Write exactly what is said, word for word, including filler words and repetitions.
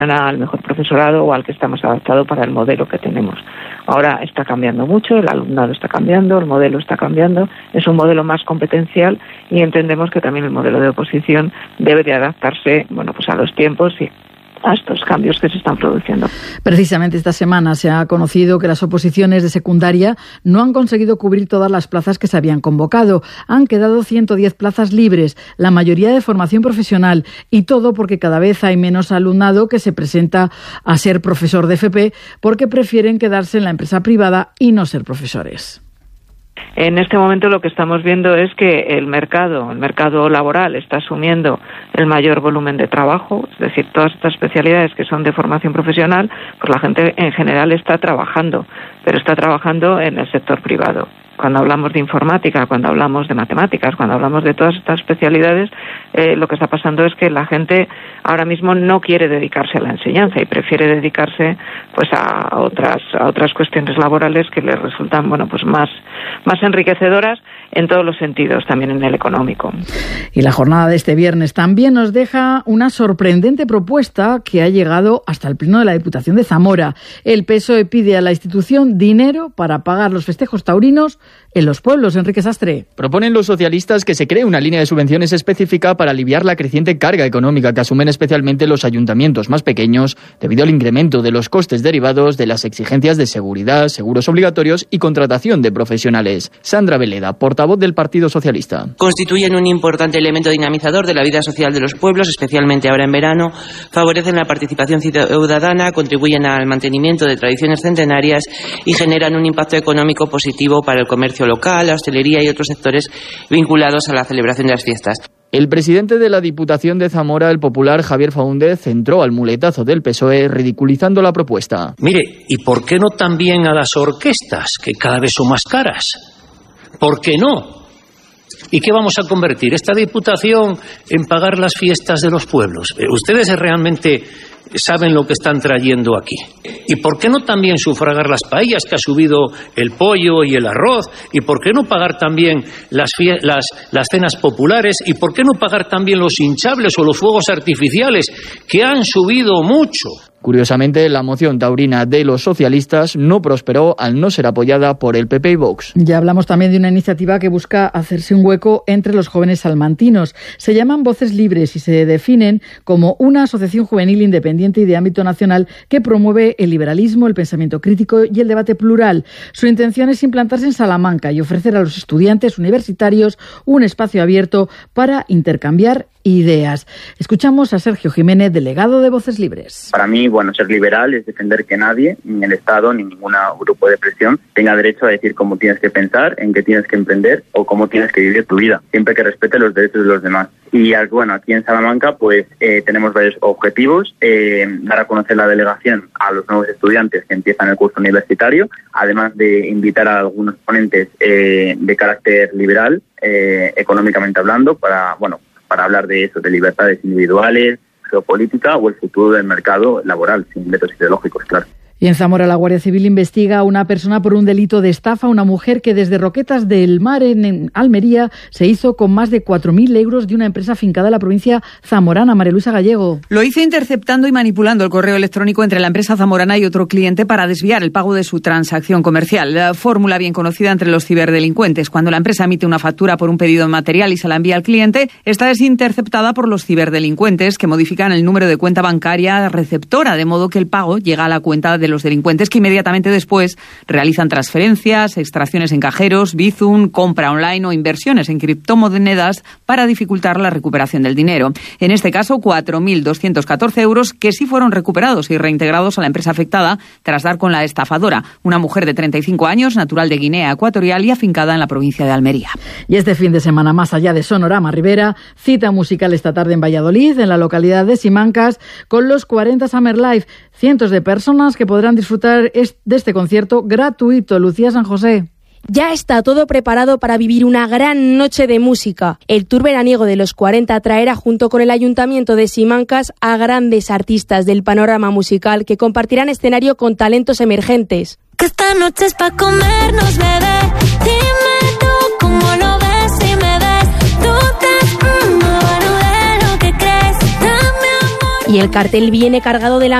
al mejor profesorado o al que está más adaptado para el modelo que tenemos. Ahora está cambiando mucho, el alumnado está cambiando, el modelo está cambiando, es un modelo más competencial y entendemos que también el modelo de oposición debe de adaptarse, bueno, pues a los tiempos y a estos cambios que se están produciendo. Precisamente esta semana se ha conocido que las oposiciones de secundaria no han conseguido cubrir todas las plazas que se habían convocado. Han quedado ciento diez plazas libres, la mayoría de formación profesional, y todo porque cada vez hay menos alumnado que se presenta a ser profesor de F P porque prefieren quedarse en la empresa privada y no ser profesores. En este momento lo que estamos viendo es que el mercado, el mercado laboral está asumiendo el mayor volumen de trabajo, es decir, todas estas especialidades que son de formación profesional, pues la gente en general está trabajando, pero está trabajando en el sector privado. Cuando hablamos de informática, cuando hablamos de matemáticas, cuando hablamos de todas estas especialidades, eh, lo que está pasando es que la gente ahora mismo no quiere dedicarse a la enseñanza y prefiere dedicarse pues a otras a otras cuestiones laborales que les resultan bueno pues más más enriquecedoras en todos los sentidos, también en el económico. Y la jornada de este viernes también nos deja una sorprendente propuesta que ha llegado hasta el Pleno de la Diputación de Zamora. El P S O E pide a la institución dinero para pagar los festejos taurinos en los pueblos. Enrique Sastre. Proponen los socialistas que se cree una línea de subvenciones específica para aliviar la creciente carga económica que asumen especialmente los ayuntamientos más pequeños debido al incremento de los costes derivados de las exigencias de seguridad, seguros obligatorios y contratación de profesionales. Sandra Veleda, portavoz del Partido Socialista. Constituyen un importante elemento dinamizador de la vida social de los pueblos, especialmente ahora en verano, favorecen la participación ciudadana, contribuyen al mantenimiento de tradiciones centenarias y generan un impacto económico positivo para el comercio local, la hostelería y otros sectores vinculados a la celebración de las fiestas. El presidente de la Diputación de Zamora, el popular Javier Faúndez, entró al muletazo del P S O E ridiculizando la propuesta. Mire, ¿y por qué no también a las orquestas, que cada vez son más caras? ¿Por qué no? ¿Y qué vamos a convertir esta Diputación en pagar las fiestas de los pueblos? ¿Ustedes realmente saben lo que están trayendo aquí? ¿Y por qué no también sufragar las paellas que ha subido el pollo y el arroz? ¿Y por qué no pagar también las, las, las cenas populares? ¿Y por qué no pagar también los hinchables o los fuegos artificiales que han subido mucho? Curiosamente, la moción taurina de los socialistas no prosperó al no ser apoyada por el P P y Vox. Ya hablamos también de una iniciativa que busca hacerse un hueco entre los jóvenes salmantinos. Se llaman Voces Libres y se definen como una asociación juvenil independiente y de ámbito nacional que promueve el liberalismo, el pensamiento crítico y el debate plural. Su intención es implantarse en Salamanca y ofrecer a los estudiantes universitarios un espacio abierto para intercambiar ideas. Escuchamos a Sergio Jiménez, delegado de Voces Libres. Para mí, bueno, ser liberal es defender que nadie, ni el Estado, ni ningún grupo de presión, tenga derecho a decir cómo tienes que pensar, en qué tienes que emprender o cómo tienes que vivir tu vida, siempre que respete los derechos de los demás. Y bueno, aquí en Salamanca pues eh, tenemos varios objetivos, eh, dar a conocer la delegación a los nuevos estudiantes que empiezan el curso universitario, además de invitar a algunos ponentes eh, de carácter liberal, eh, económicamente hablando, para, bueno, para hablar de eso, de libertades individuales, geopolítica o el futuro del mercado laboral, sin vetos ideológicos, claro. Y en Zamora, la Guardia Civil investiga a una persona por un delito de estafa, una mujer que desde Roquetas del Mar, en Almería, se hizo con más de cuatro mil euros de una empresa afincada en la provincia zamorana. María Luisa Gallego. Lo hizo interceptando y manipulando el correo electrónico entre la empresa zamorana y otro cliente para desviar el pago de su transacción comercial. La fórmula bien conocida entre los ciberdelincuentes. Cuando la empresa emite una factura por un pedido de material y se la envía al cliente, esta es interceptada por los ciberdelincuentes que modifican el número de cuenta bancaria receptora, de modo que el pago llega a la cuenta de los delincuentes, que inmediatamente después realizan transferencias, extracciones en cajeros, Bizum, compra online o inversiones en criptomonedas para dificultar la recuperación del dinero. En este caso, cuatro mil doscientos catorce euros que sí fueron recuperados y reintegrados a la empresa afectada tras dar con la estafadora, una mujer de treinta y cinco años, natural de Guinea Ecuatorial y afincada en la provincia de Almería. Y este fin de semana, más allá de Sonorama Rivera, cita musical esta tarde en Valladolid, en la localidad de Simancas, con los cuarenta Summer Live. Cientos de personas que podrán disfrutar de este concierto gratuito. Lucía San José. Ya está todo preparado para vivir una gran noche de música. El tour veraniego de los cuarenta traerá junto con el Ayuntamiento de Simancas a grandes artistas del panorama musical que compartirán escenario con talentos emergentes. Que esta noche es pa' comernos, bebé. Dime tú cómo lo ves si me ves. Tú te... Mm, bueno, de lo que crees. Dame amor. Y el cartel viene cargado de la